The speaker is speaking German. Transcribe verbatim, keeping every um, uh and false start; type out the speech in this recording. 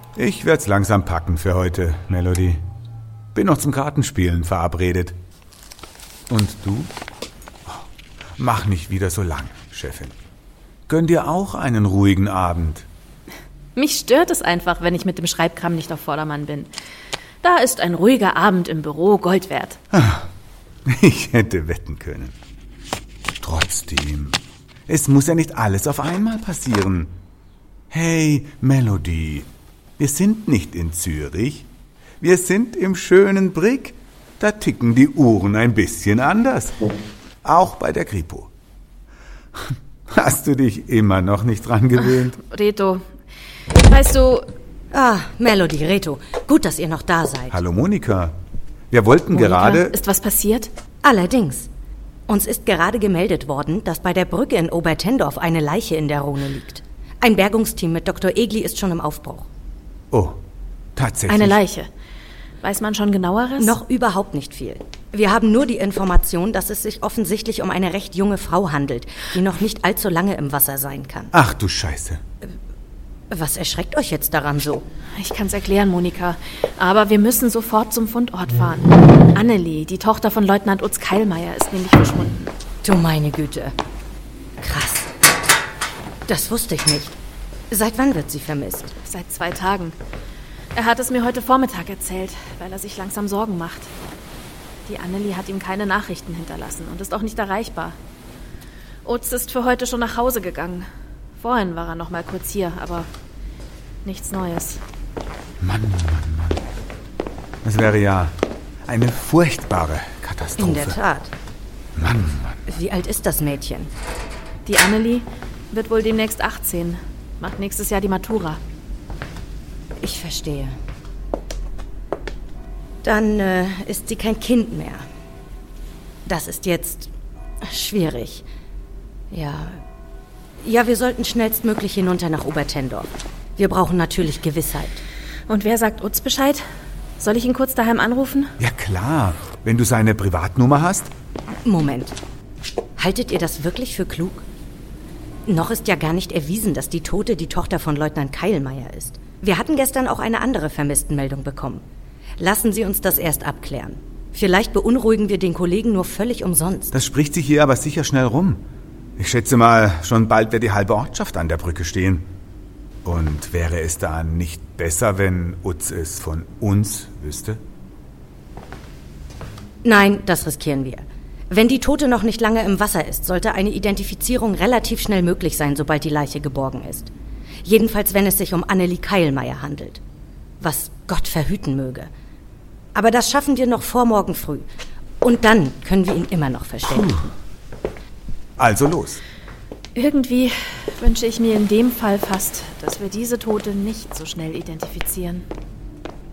Ich werd's langsam packen für heute, Melody. Bin noch zum Kartenspielen verabredet. Und du? Mach nicht wieder so lang, Chefin. Gönn dir auch einen ruhigen Abend. Mich stört es einfach, wenn ich mit dem Schreibkram nicht auf Vordermann bin. Da ist ein ruhiger Abend im Büro Gold wert. Ich hätte wetten können. Trotzdem, es muss ja nicht alles auf einmal passieren. Hey, Melody, wir sind nicht in Zürich. Wir sind im schönen Brig. Da ticken die Uhren ein bisschen anders. Auch bei der Kripo. Hast du dich immer noch nicht dran gewöhnt? Ach, Reto, weißt du... Ah, Melody, Reto, gut, dass ihr noch da seid. Hallo Monika. Wir wollten Monika, gerade... Ist was passiert? Allerdings. Uns ist gerade gemeldet worden, dass bei der Brücke in Obertendorf eine Leiche in der Rhone liegt. Ein Bergungsteam mit Doktor Egli ist schon im Aufbruch. Oh, tatsächlich? Eine Leiche. Weiß man schon Genaueres? Noch überhaupt nicht viel. Wir haben nur die Information, dass es sich offensichtlich um eine recht junge Frau handelt, die noch nicht allzu lange im Wasser sein kann. Ach du Scheiße. Was erschreckt euch jetzt daran so? Ich kann's erklären, Monika. Aber wir müssen sofort zum Fundort fahren. Annelie, die Tochter von Leutnant Utz Keilmeier, ist nämlich verschwunden. Du meine Güte. Krass. Das wusste ich nicht. Seit wann wird sie vermisst? Seit zwei Tagen. Er hat es mir heute Vormittag erzählt, weil er sich langsam Sorgen macht. Die Annelie hat ihm keine Nachrichten hinterlassen und ist auch nicht erreichbar. Utz ist für heute schon nach Hause gegangen. Vorhin war er noch mal kurz hier, aber nichts Neues. Mann, Mann, Mann. Das wäre ja eine furchtbare Katastrophe. In der Tat. Mann, Mann. Wie alt ist das Mädchen? Die Annelie wird wohl demnächst achtzehn. Macht nächstes Jahr die Matura. Ich verstehe. Dann äh, ist sie kein Kind mehr. Das ist jetzt schwierig. Ja... Ja, wir sollten schnellstmöglich hinunter nach Obertendorf. Wir brauchen natürlich Gewissheit. Und wer sagt Utz Bescheid? Soll ich ihn kurz daheim anrufen? Ja klar, wenn du seine Privatnummer hast. Moment. Haltet ihr das wirklich für klug? Noch ist ja gar nicht erwiesen, dass die Tote die Tochter von Leutnant Keilmeier ist. Wir hatten gestern auch eine andere Vermisstenmeldung bekommen. Lassen Sie uns das erst abklären. Vielleicht beunruhigen wir den Kollegen nur völlig umsonst. Das spricht sich hier aber sicher schnell rum. Ich schätze mal, schon bald wird die halbe Ortschaft an der Brücke stehen. Und wäre es da nicht besser, wenn Utz es von uns wüsste? Nein, das riskieren wir. Wenn die Tote noch nicht lange im Wasser ist, sollte eine Identifizierung relativ schnell möglich sein, sobald die Leiche geborgen ist. Jedenfalls, wenn es sich um Annelie Keilmeier handelt. Was Gott verhüten möge. Aber das schaffen wir noch vor morgen früh. Und dann können wir ihn immer noch verständigen. Puh. Also los. Irgendwie wünsche ich mir in dem Fall fast, dass wir diese Tote nicht so schnell identifizieren.